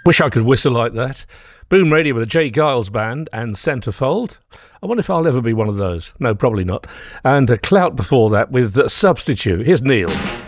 Wish I could whistle like that. Boom Radio with the Jay Giles Band and Centerfold. I wonder if I'll ever be one of those. No, probably not. And Clout before that with Substitute. Here's Neil.